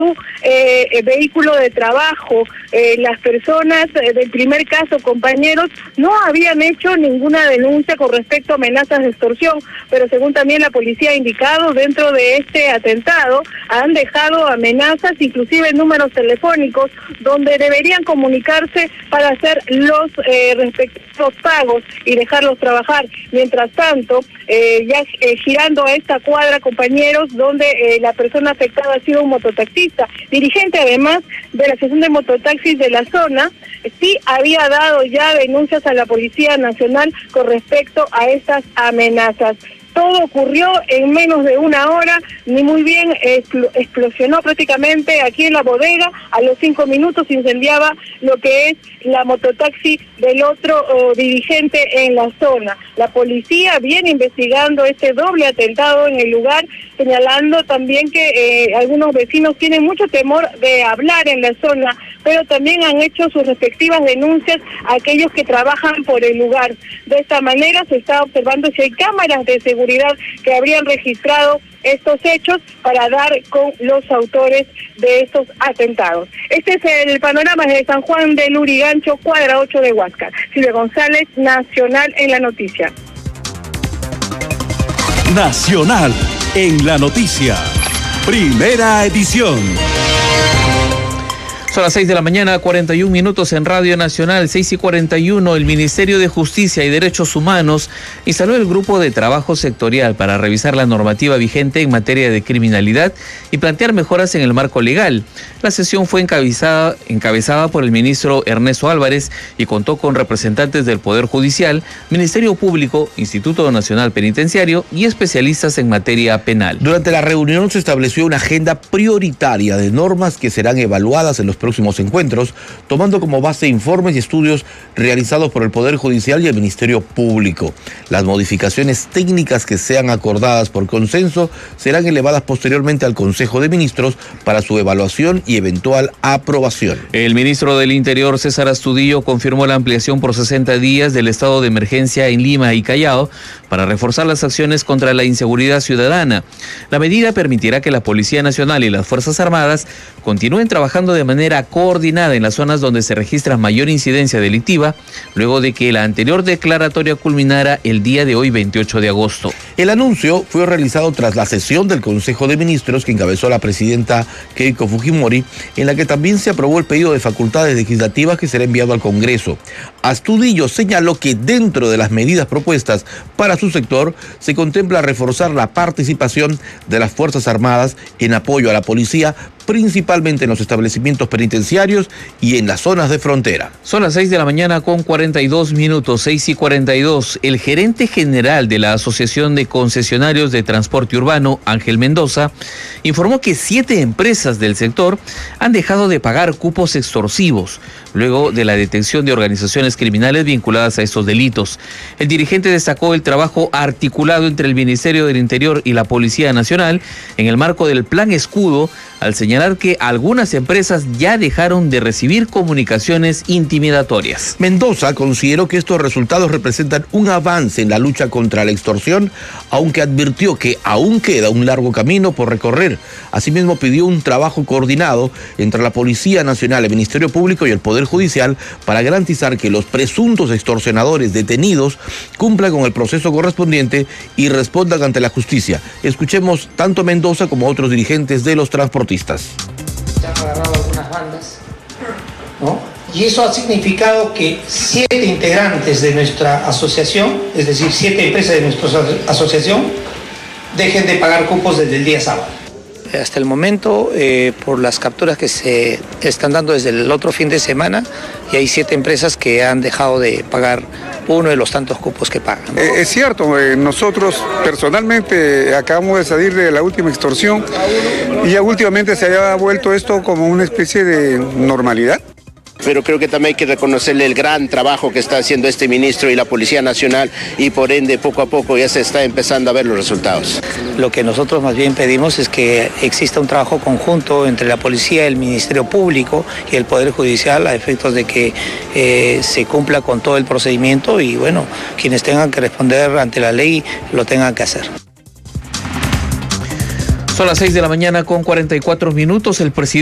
vehículo de trabajo. Las personas del primer caso, compañeros, no habían hecho ninguna denuncia con respecto a amenazas de extorsión, pero según también la policía ha indicado, dentro de este atentado han dejado amenazas, inclusive números telefónicos, donde deberían comunicarse para hacer los respectivos pagos y dejarlos trabajar. Mientras tanto, girando a esta cuadra, compañeros, donde la persona afectada ha sido un mototaxista, dirigente además de la Asociación de Mototaxis de la zona, sí había dado ya denuncias a la Policía Nacional con respecto a estas amenazas. Todo ocurrió en menos de una hora, ni muy bien explosionó prácticamente aquí en la bodega. A los 5 minutos incendiaba lo que es la mototaxi del otro dirigente en la zona. La policía viene investigando este doble atentado en el lugar, señalando también que algunos vecinos tienen mucho temor de hablar en la zona, pero también han hecho sus respectivas denuncias a aquellos que trabajan por el lugar. De esta manera se está observando si hay cámaras de seguridad que habrían registrado estos hechos para dar con los autores de estos atentados. Este es el panorama de San Juan de Lurigancho, cuadra 8 de Huáscar. Silvia González, Nacional en la Noticia. Nacional en la Noticia, primera edición. Son las 6 de la mañana, 41 minutos en Radio Nacional, 6:41. El Ministerio de Justicia y Derechos Humanos instaló el grupo de trabajo sectorial para revisar la normativa vigente en materia de criminalidad y plantear mejoras en el marco legal. La sesión fue encabezada por el ministro Ernesto Álvarez y contó con representantes del Poder Judicial, Ministerio Público, Instituto Nacional Penitenciario y especialistas en materia penal. Durante la reunión se estableció una agenda prioritaria de normas que serán evaluadas en los próximos encuentros, tomando como base informes y estudios realizados por el Poder Judicial y el Ministerio Público. Las modificaciones técnicas que sean acordadas por consenso serán elevadas posteriormente al Consejo de Ministros para su evaluación y eventual aprobación. El ministro del Interior, César Astudillo, confirmó la ampliación por 60 días del estado de emergencia en Lima y Callao para reforzar las acciones contra la inseguridad ciudadana. La medida permitirá que la Policía Nacional y las Fuerzas Armadas continúen trabajando de manera coordinada en las zonas donde se registra mayor incidencia delictiva, luego de que la anterior declaratoria culminara el día de hoy, 28 de agosto. El anuncio fue realizado tras la sesión del Consejo de Ministros que encabezó la presidenta Keiko Fujimori, en la que también se aprobó el pedido de facultades legislativas que será enviado al Congreso. Astudillo señaló que dentro de las medidas propuestas para su sector se contempla reforzar la participación de las Fuerzas Armadas en apoyo a la policía, principalmente en los establecimientos penitenciarios y en las zonas de frontera. Son las 6 de la mañana con 42 minutos, 6:42. El gerente general de la Asociación de Concesionarios de Transporte Urbano, Ángel Mendoza, informó que 7 empresas del sector han dejado de pagar cupos extorsivos luego de la detección de organizaciones criminales vinculadas a estos delitos. El dirigente destacó el trabajo articulado entre el Ministerio del Interior y la Policía Nacional en el marco del Plan Escudo, al señalar que algunas empresas ya dejaron de recibir comunicaciones intimidatorias. Mendoza consideró que estos resultados representan un avance en la lucha contra la extorsión, aunque advirtió que aún queda un largo camino por recorrer. Asimismo, pidió un trabajo coordinado entre la Policía Nacional, el Ministerio Público y el Poder Judicial para garantizar que los presuntos extorsionadores detenidos cumplan con el proceso correspondiente y respondan ante la justicia. Escuchemos tanto a Mendoza como a otros dirigentes de los transportistas. Se han agarrado algunas bandas, ¿no? Y eso ha significado que 7 integrantes de nuestra asociación, es decir, 7 empresas de nuestra asociación, dejen de pagar cupos desde el día sábado. Hasta el momento, por las capturas que se están dando desde el otro fin de semana, y hay 7 empresas que han dejado de pagar uno de los tantos cupos que pagan. Es cierto, nosotros personalmente acabamos de salir de la última extorsión y ya últimamente se había vuelto esto como una especie de normalidad. Pero creo que también hay que reconocerle el gran trabajo que está haciendo este ministro y la Policía Nacional, y por ende poco a poco ya se está empezando a ver los resultados. Lo que nosotros más bien pedimos es que exista un trabajo conjunto entre la policía, el Ministerio Público y el Poder Judicial a efectos de que se cumpla con todo el procedimiento y bueno, quienes tengan que responder ante la ley lo tengan que hacer. Son las 6 de la mañana con 44 minutos. El presidente